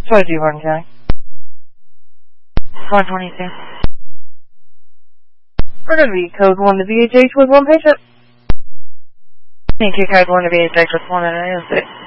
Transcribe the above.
22 Hardin County. 122. We're going to be code 1 to VHH with 1 patient. Thank you, code 1 to VHH with 1 and 6.